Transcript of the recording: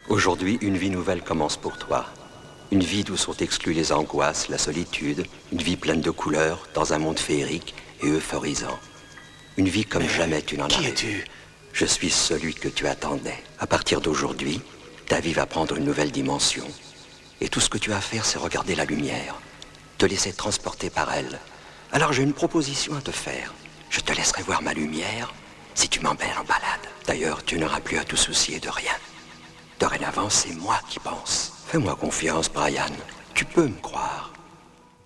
Aujourd'hui, une vie nouvelle commence pour toi. Une vie d'où sont exclues les angoisses, la solitude, une vie pleine de couleurs, dans un monde féerique et euphorisant. Une vie comme jamais tu n'en as rêvé. Qui es-tu? Je suis celui que tu attendais. À partir d'aujourd'hui, ta vie va prendre une nouvelle dimension. Et tout ce que tu as à faire, c'est regarder la lumière, te laisser transporter par elle. Alors j'ai une proposition à te faire. Je te laisserai voir ma lumière si tu m'emmènes en balade. D'ailleurs, tu n'auras plus à te soucier de rien. Dorénavant, c'est moi qui pense. Fais-moi confiance, Brian. Tu peux me croire.